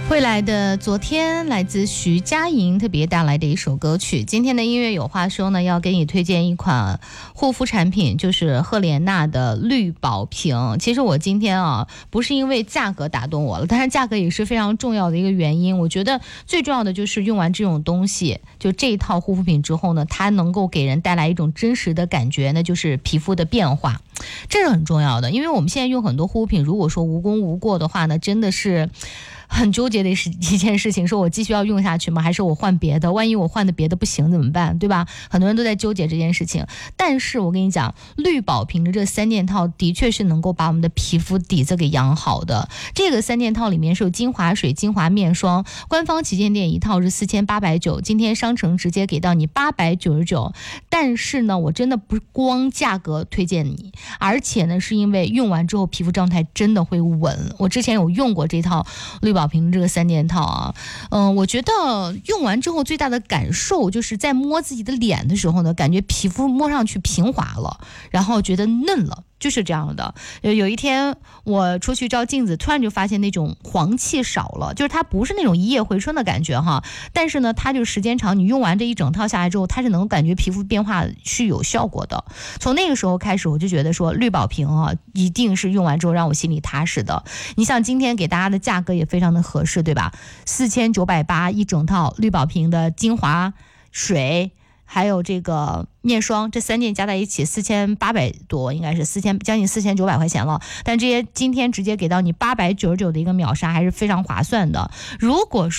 未来的昨天来自徐佳莹特别带来的一首歌曲。今天的音乐有话说呢，要给你推荐一款护肤产品，就是赫莲娜的绿宝瓶。其实我今天不是因为价格打动我了，但是价格也是非常重要的一个原因。我觉得最重要的就是用完这种东西，就这一套护肤品之后呢，它能够给人带来一种真实的感觉，那就是皮肤的变化，这是很重要的。因为我们现在用很多护肤品，如果说无功无过的话呢，真的是很纠结的一件事情，说我继续要用下去吗？还是我换别的？万一我换的别的不行怎么办？对吧？很多人都在纠结这件事情。但是我跟你讲，绿宝瓶的这3件套的确是能够把我们的皮肤底子给养好的。这个3件套里面是有精华水、精华面霜，官方旗舰店一套是4890，今天商城直接给到你899。但是呢，我真的不光价格推荐你，而且呢，是因为用完之后皮肤状态真的会稳。我之前有用过这套绿宝瓶这个3件套啊，我觉得用完之后最大的感受就是在摸自己的脸的时候呢，感觉皮肤摸上去平滑了，然后觉得嫩了。就是这样的。有一天我出去照镜子，突然就发现那种黄气少了，就是它不是那种一夜回春的感觉哈，但是呢，它就时间长，你用完这一整套下来之后，它是能够感觉皮肤变化是有效果的。从那个时候开始，我就觉得说绿宝瓶一定是用完之后让我心里踏实的。你像今天给大家的价格也非常的合适，对吧？4980一整套绿宝瓶的精华水。还有这个面霜，这3件加在一起4800多，应该是将近4900块钱了。但这些今天直接给到你899的一个秒杀，还是非常划算的。如果